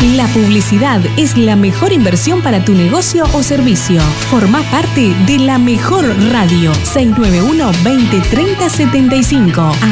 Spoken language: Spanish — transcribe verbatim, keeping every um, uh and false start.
La publicidad es la mejor inversión para tu negocio o servicio. Formá parte de La Mejor Radio. seis nueve uno, veinte, treinta, setenta y cinco.